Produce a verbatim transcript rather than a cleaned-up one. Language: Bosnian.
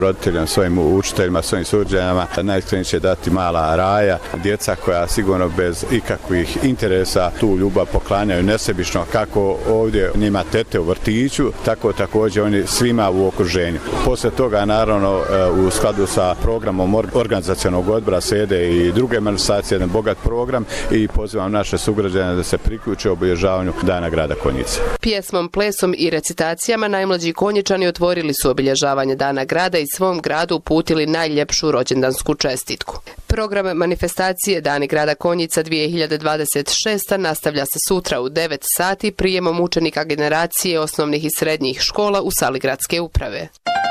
roditeljima, svojim učiteljima, svojim sugrađanima najiskrenije će dati mala raja. Djeca koja sigurno bez ikakvih interesa tu ljubav poklanjaju nesebično, kako ovdje njima tete u vrtiću, tako također oni svima u okruženju. Poslije toga naravno u skladu sa programom organizacionog odbora slijede i druge manifestacije, jedan bogat program i pozivam naše sugrađane da se priključe obilježavanju Dana grada Konjice. Pjesmom, plesom i recitacijama najmlađi Konjičani otvorili su obilježavanje Dana grada i svom gradu uputili najljepšu rođendansku čestitku. Program manifestacije Dani grada Konjica dvije hiljade dvadeset šesta nastavlja se sutra u devet sati prijemom učenika generacije osnovnih i srednjih škola u sali gradske uprave.